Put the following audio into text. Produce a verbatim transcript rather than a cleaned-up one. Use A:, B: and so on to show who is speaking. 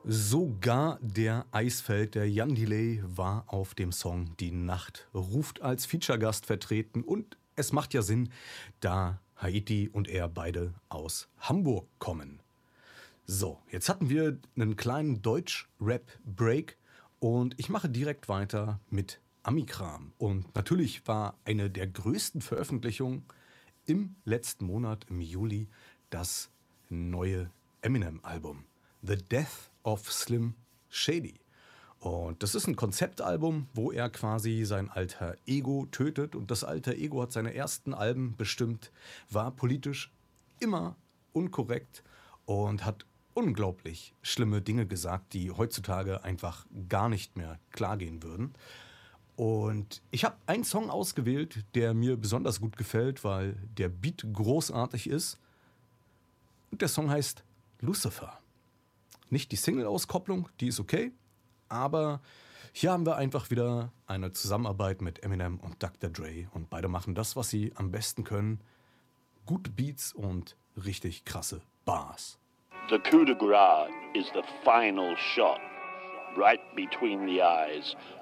A: Sogar der Eisfeld, der Jan Delay, war auf dem Song Die Nacht ruft als Feature-Gast vertreten. Und es macht ja Sinn, da Haiti und er beide aus Hamburg kommen. So, jetzt hatten wir einen kleinen Deutsch-Rap-Break und ich mache direkt weiter mit Amikram. Und natürlich war eine der größten Veröffentlichungen im letzten Monat, im Juli, das neue Eminem-Album The Death of Slim Shady. Und das ist ein Konzeptalbum, wo er quasi sein alter Ego tötet. Und das alter Ego hat seine ersten Alben bestimmt, war politisch immer unkorrekt und hat unglaublich schlimme Dinge gesagt, die heutzutage einfach gar nicht mehr klar gehen würden. Und ich habe einen Song ausgewählt, der mir besonders gut gefällt, weil der Beat großartig ist. Und der Song heißt Lucifer. Nicht die Single-Auskopplung, die ist okay, aber hier haben wir einfach wieder eine Zusammenarbeit mit Eminem und Doktor Dre und beide machen das, was sie am besten können. Gute Beats und richtig krasse Bars.
B: The coup de grace is the final shot, right between the eyes,